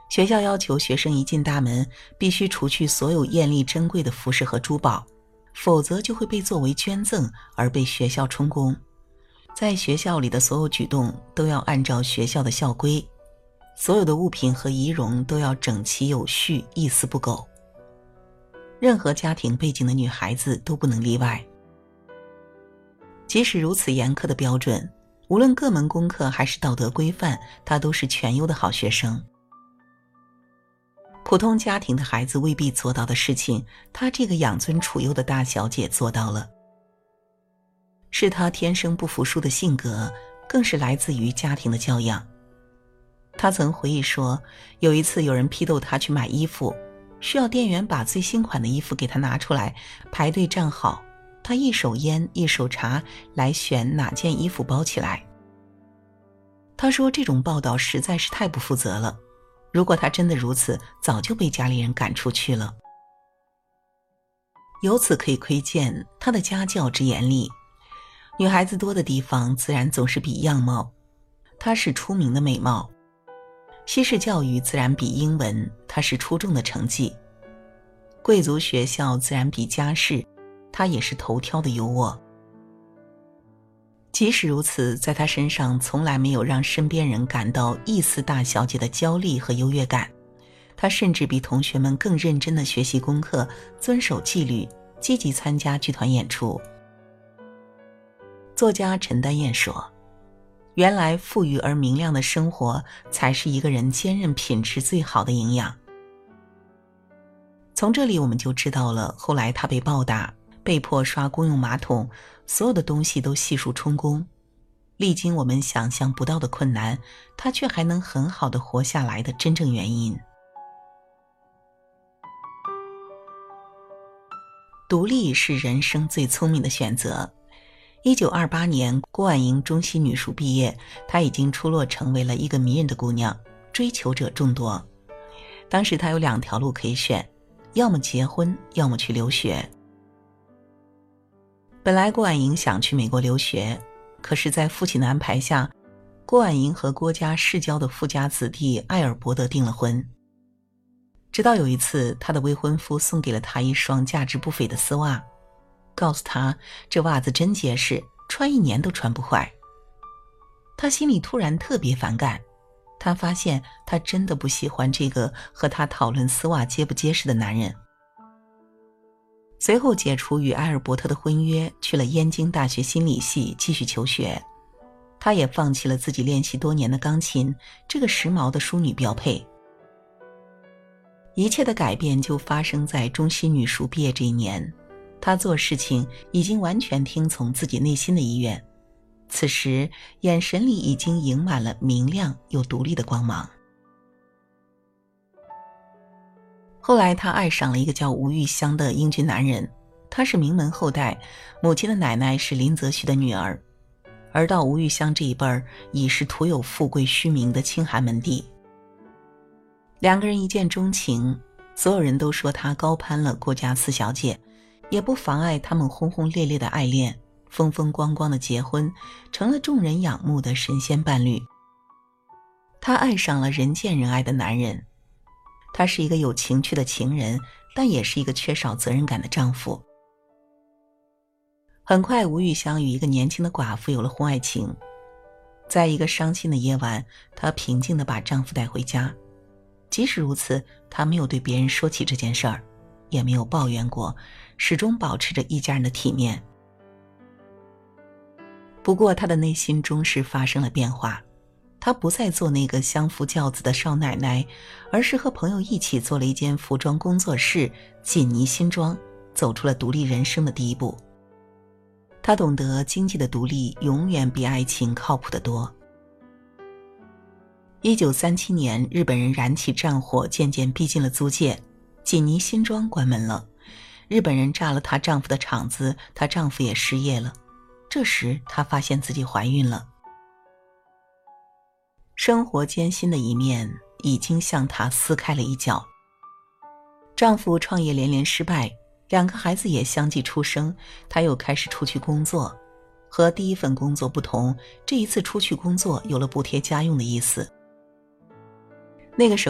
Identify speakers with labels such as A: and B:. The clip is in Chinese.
A: 学校要求学生一进大门必须除去所有艳丽珍贵的服饰和珠宝，否则就会被作为捐赠而被学校充公。在学校里的所有举动都要按照学校的校规，所有的物品和仪容都要整齐有序，一丝不苟。任何家庭背景的女孩子都不能例外。即使如此严苛的标准，无论各门功课还是道德规范，她都是全优的好学生。普通家庭的孩子未必做到的事情，她这个养尊处优的大小姐做到了。是她天生不服输的性格，更是来自于家庭的教养。她曾回忆说，有一次有人批斗她去买衣服，需要店员把最新款的衣服给她拿出来，排队站好，她一手烟一手茶来选哪件衣服包起来。她说这种报道实在是太不负责了，如果她真的如此，早就被家里人赶出去了。由此可以窥见她的家教之严厉。女孩子多的地方自然总是比样貌，她是出名的美貌。西式教育自然比英文，她是出众的成绩。贵族学校自然比家世，她也是头挑的优渥。即使如此，在她身上从来没有让身边人感到一丝大小姐的娇丽和优越感。她甚至比同学们更认真地学习功课，遵守纪律，积极参加剧团演出。作家陈丹燕说，原来富裕而明亮的生活才是一个人坚韧品质最好的营养。从这里我们就知道了，后来他被暴打，被迫刷公用马桶，所有的东西都悉数充公，历经我们想象不到的困难，他却还能很好地活下来的真正原因。独立是人生最聪明的选择。1928年，郭婉莹中西女塾毕业，她已经出落成为了一个迷人的姑娘，追求者众多。当时她有2条路可以选，要么结婚，要么去留学。本来郭婉莹想去美国留学，可是在父亲的安排下，郭婉莹和郭家世交的富家子弟艾尔伯德订了婚。直到有一次，她的未婚夫送给了她一双价值不菲的丝袜，告诉她这袜子真结实，穿1年都穿不坏。她心里突然特别反感，她发现她真的不喜欢这个和她讨论丝袜结不结实的男人。随后解除与埃尔伯特的婚约，去了燕京大学心理系继续求学。她也放弃了自己练习多年的钢琴，这个时髦的淑女标配。一切的改变就发生在中西女塾毕业这一年，她做事情已经完全听从自己内心的意愿，此时眼神里已经盈满了明亮又独立的光芒。后来她爱上了一个叫吴玉香的英俊男人，他是名门后代，母亲的奶奶是林则徐的女儿，而到吴玉香这一辈儿已是徒有富贵虚名的清寒门第。2个人一见钟情，所有人都说他高攀了郭家四小姐，也不妨碍他们轰轰烈烈的爱恋，风风光光的结婚，成了众人仰慕的神仙伴侣。她爱上了人见人爱的男人，他是一个有情趣的情人，但也是一个缺少责任感的丈夫。很快，吴玉香与一个年轻的寡妇有了婚外情。在一个伤心的夜晚，她平静地把丈夫带回家。即使如此，她没有对别人说起这件事儿，也没有抱怨过，始终保持着一家人的体面。不过她的内心终是发生了变化，她不再做那个相夫教子的少奶奶，而是和朋友一起做了一间服装工作室锦妮新装，走出了独立人生的第一步。她懂得经济的独立永远比爱情靠谱得多。1937年，日本人燃起战火，渐渐逼近了租界，锦妮新装关门了。日本人炸了她丈夫的厂子，她丈夫也失业了。这时她发现自己怀孕了。生活艰辛的一面已经向她撕开了一角。丈夫创业连连失败，2个孩子也相继出生，她又开始出去工作。和第一份工作不同，这一次出去工作有了补贴家用的意思。那个时候